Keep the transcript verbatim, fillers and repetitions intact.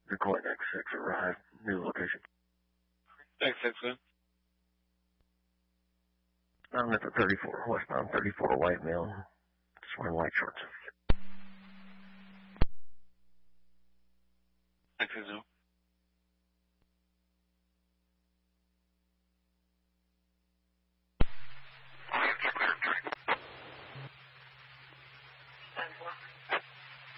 Decoy X six arrived. New location. X six, man. I'm at the thirty-four, westbound thirty-four, white male. Just wearing white shorts. X six,